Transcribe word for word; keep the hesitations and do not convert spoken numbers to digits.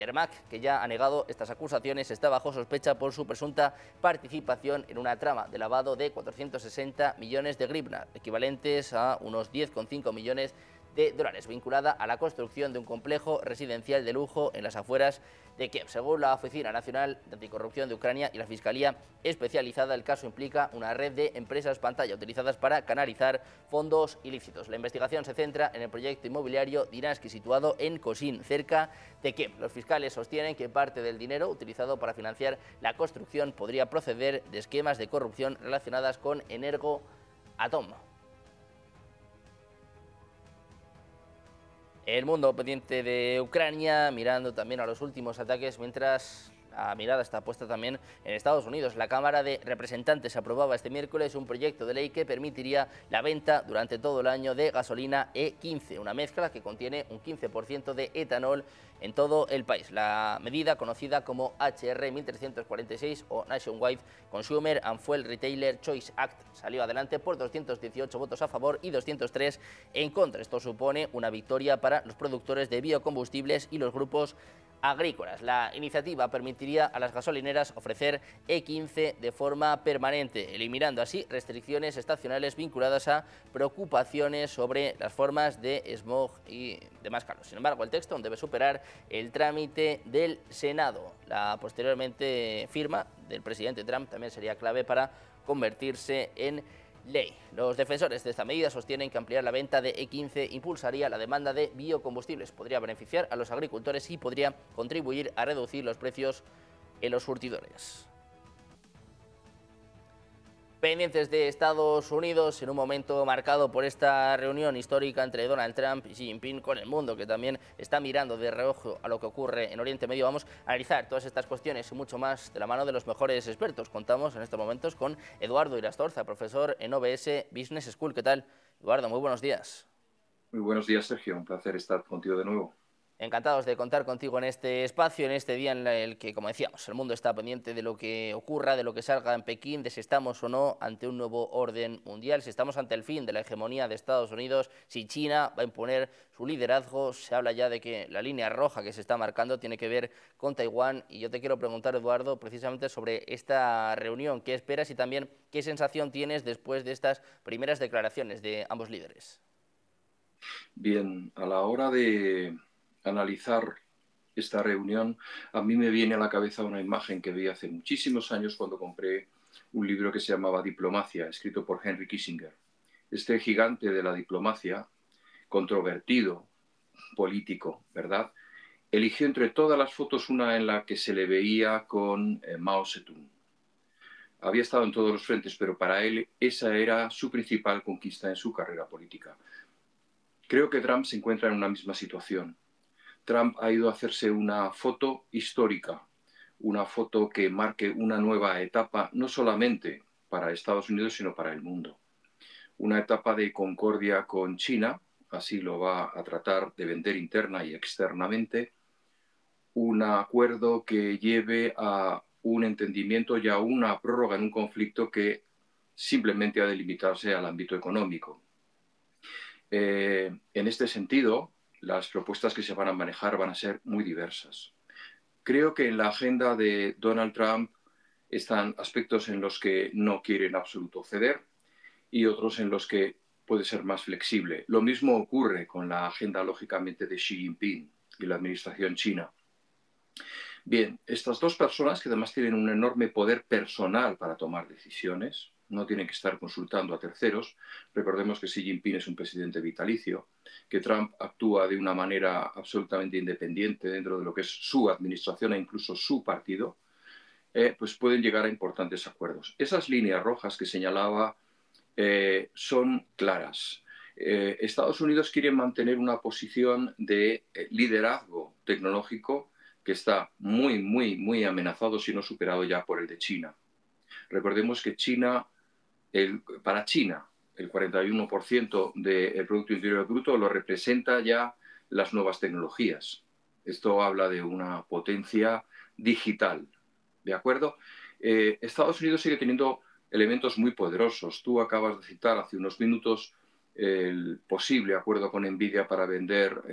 Yermak, que ya ha negado estas acusaciones, está bajo sospecha por su presunta participación en una trama de lavado de cuatrocientos sesenta millones de hryvnia, equivalentes a unos diez coma cinco millones de dólares, vinculada a la construcción de un complejo residencial de lujo en las afueras de Kiev. Según la Oficina Nacional de Anticorrupción de Ucrania y la Fiscalía Especializada, el caso implica una red de empresas pantalla utilizadas para canalizar fondos ilícitos. La investigación se centra en el proyecto inmobiliario Dinarsky, situado en Kosin, cerca de Kiev. Los fiscales sostienen que parte del dinero utilizado para financiar la construcción podría proceder de esquemas de corrupción relacionadas con Energoatom. El mundo pendiente de Ucrania, mirando también a los últimos ataques, mientras la mirada está puesta también en Estados Unidos. La Cámara de Representantes aprobaba este miércoles un proyecto de ley que permitiría la venta durante todo el año de gasolina E quince, una mezcla que contiene un quince por ciento de etanol en todo el país. La medida, conocida como H R mil trescientos cuarenta y seis o Nationwide Consumer and Fuel Retailer Choice Act, salió adelante por doscientos dieciocho votos a favor y doscientos tres en contra. Esto supone una victoria para los productores de biocombustibles y los grupos agrícolas. La iniciativa permitiría a las gasolineras ofrecer E quince de forma permanente, eliminando así restricciones estacionales vinculadas a preocupaciones sobre las formas de smog y demás calor. Sin embargo, el texto debe superar el trámite del Senado. La posteriormente firma del presidente Trump también sería clave para convertirse en ley. Los defensores de esta medida sostienen que ampliar la venta de E quince impulsaría la demanda de biocombustibles, podría beneficiar a los agricultores y podría contribuir a reducir los precios en los surtidores. Pendientes de Estados Unidos, en un momento marcado por esta reunión histórica entre Donald Trump y Xi Jinping, con el mundo que también está mirando de reojo a lo que ocurre en Oriente Medio, vamos a analizar todas estas cuestiones y mucho más de la mano de los mejores expertos. Contamos en estos momentos con Eduardo Irastorza, profesor en O B S Business School. ¿Qué tal, Eduardo? Muy buenos días. Muy buenos días, Sergio. Un placer estar contigo de nuevo. Encantados de contar contigo en este espacio, en este día en el que, como decíamos, el mundo está pendiente de lo que ocurra, de lo que salga en Pekín, de si estamos o no ante un nuevo orden mundial, si estamos ante el fin de la hegemonía de Estados Unidos, si China va a imponer su liderazgo. Se habla ya de que la línea roja que se está marcando tiene que ver con Taiwán. Y yo te quiero preguntar, Eduardo, precisamente sobre esta reunión. ¿Qué esperas y también qué sensación tienes después de estas primeras declaraciones de ambos líderes? Bien, a la hora de analizar esta reunión, a mí me viene a la cabeza una imagen que vi hace muchísimos años cuando compré un libro que se llamaba Diplomacia, escrito por Henry Kissinger. Este gigante de la diplomacia, controvertido, político, ¿verdad?, eligió entre todas las fotos una en la que se le veía con eh, Mao Zedong. Había estado en todos los frentes, pero para él esa era su principal conquista en su carrera política. Creo que Trump se encuentra en una misma situación. Trump ha ido a hacerse una foto histórica, una foto que marque una nueva etapa, no solamente para Estados Unidos, sino para el mundo. Una etapa de concordia con China, así lo va a tratar de vender interna y externamente. Un acuerdo que lleve a un entendimiento y a una prórroga en un conflicto que simplemente ha de limitarse al ámbito económico. Eh, en este sentido, las propuestas que se van a manejar van a ser muy diversas. Creo que en la agenda de Donald Trump están aspectos en los que no quiere en absoluto ceder y otros en los que puede ser más flexible. Lo mismo ocurre con la agenda, lógicamente, de Xi Jinping y la administración china. Bien, estas dos personas, que además tienen un enorme poder personal para tomar decisiones, no tienen que estar consultando a terceros. Recordemos que Xi Jinping es un presidente vitalicio, que Trump actúa de una manera absolutamente independiente dentro de lo que es su administración e incluso su partido, eh, pues pueden llegar a importantes acuerdos. Esas líneas rojas que señalaba eh, son claras. Eh, Estados Unidos quiere mantener una posición de eh, liderazgo tecnológico que está muy, muy, muy amenazado, si no superado ya por el de China. Recordemos que China, el, para China, el cuarenta y uno por ciento del Producto Interior Bruto lo representa ya las nuevas tecnologías. Esto habla de una potencia digital, ¿de acuerdo? Eh, Estados Unidos sigue teniendo elementos muy poderosos. Tú acabas de citar hace unos minutos el posible acuerdo con Nvidia para vender